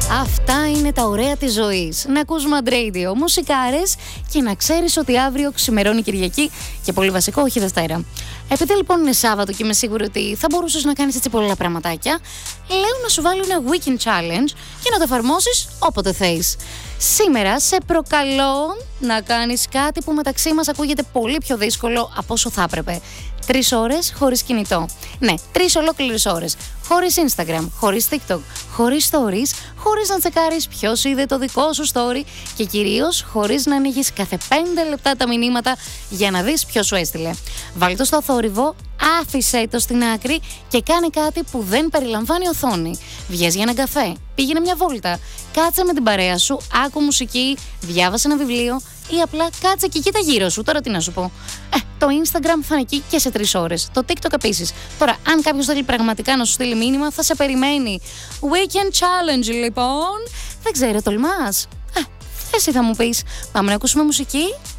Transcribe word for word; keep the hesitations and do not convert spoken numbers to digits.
Αυτά είναι τα ωραία της ζωής. Να ακούς Mad Radio, μουσικάρες και να ξέρεις ότι αύριο ξημερώνει Κυριακή και πολύ βασικό, όχι Δευτέρα. Επειδή λοιπόν είναι Σάββατο και είμαι σίγουρη ότι θα μπορούσες να κάνεις έτσι πολλά πραγματάκια, λέω να σου βάλω ένα weekend challenge και να το εφαρμόσεις όποτε θες. Σήμερα σε προκαλώ να κάνεις κάτι που μεταξύ μας ακούγεται πολύ πιο δύσκολο από όσο θα έπρεπε. Τρεις ώρες χωρίς κινητό. Ναι, τρεις ολόκληρες ώρες. Χωρίς Instagram, χωρίς TikTok, χωρίς stories, χωρίς να τσεκάρεις ποιος είδε το δικό σου story και κυρίως χωρίς να ανοίγεις κάθε πέντε λεπτά τα μηνύματα για να δεις ποιος σου έστειλε. Βάλ' το στο θόρυβο, άφησέ το στην άκρη και κάνε κάτι που δεν περιλαμβάνει οθόνη. Βγες για έναν καφέ, πήγαινε μια βόλτα, κάτσε με την παρέα σου, άκου μουσική, διάβασε ένα βιβλίο ή απλά κάτσε και κοίτα γύρω σου. Τώρα τι να σου πω. Ε, το Instagram θα είναι εκεί και σε τρεις ώρες. Το TikTok επίσης. Τώρα, αν κάποιος θέλει πραγματικά να σου στείλει μήνυμα, θα σε περιμένει. Weekend challenge λοιπόν. Δεν ξέρω, τολμάς? Ε, εσύ θα μου πεις. Πάμε να ακούσουμε μουσική.